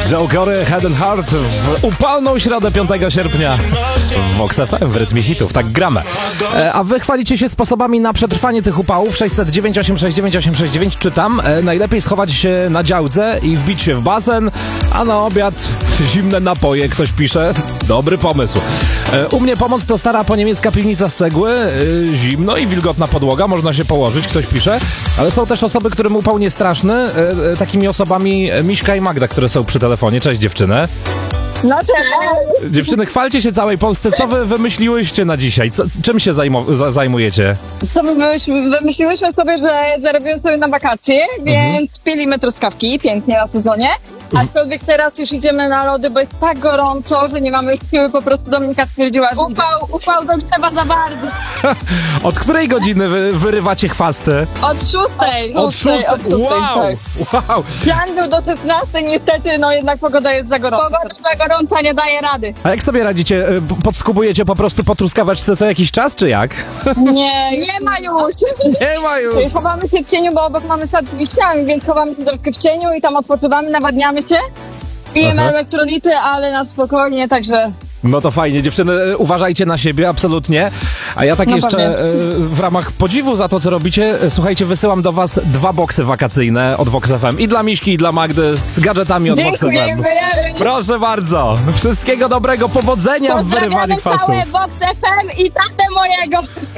Joe Corey, Head and Heart w upalną środę 5 sierpnia w Vox FM w rytmie hitów. Tak gramy. A wy chwalicie się sposobami na przetrwanie tych upałów. 609 869 869 czytam. Najlepiej schować się na działce i wbić się w basen, a na obiad zimne napoje, ktoś pisze. Dobry pomysł. U mnie pomoc to stara poniemiecka piwnica z cegły, zimno i wilgotna podłoga, można się położyć, ktoś pisze. Ale są też osoby, którym upał nie straszny. Takimi osobami Miśka i Magda, które są przy telefonie. Cześć dziewczyny. No cześć. Dziewczyny, chwalcie się całej Polsce. Co wy wymyśliłyście na dzisiaj? Czym się zajmujecie? To wymyśliłyśmy sobie, że zarobimy sobie na wakacje, więc pilimy truskawki, pięknie na sezonie. Aczkolwiek teraz już idziemy na lody, bo jest tak gorąco, że nie mamy już siły, po prostu Dominika stwierdziła, że upał to trzeba za bardzo. Od której godziny wyrywacie chwasty? Od 6. Od 6. Wow! Tak. Wow! Plan był do 16, niestety, no jednak pogoda jest za gorąca. Pogoda za gorąca, nie daje rady. A jak sobie radzicie? Podskubujecie po prostu po truskaweczce co jakiś czas, czy jak? Nie ma już. Nie ma już! Chowamy się w cieniu, bo obok mamy sad z liściami, więc chowamy się troszkę w cieniu i tam odpoczywamy, nawadniamy się. Pijemy elektrolity, ale na spokojnie, także... No to fajnie, dziewczyny, uważajcie na siebie, absolutnie. A ja tak jeszcze w ramach podziwu za to, co robicie, słuchajcie, wysyłam do was 2 boksy wakacyjne od Vox FM. I dla Miśki, i dla Magdy, z gadżetami od Vox FM. Proszę bardzo. Wszystkiego dobrego, powodzenia w wyrywaniu chwastów. Pozdrawiamy całe Vox FM i tatę mojego.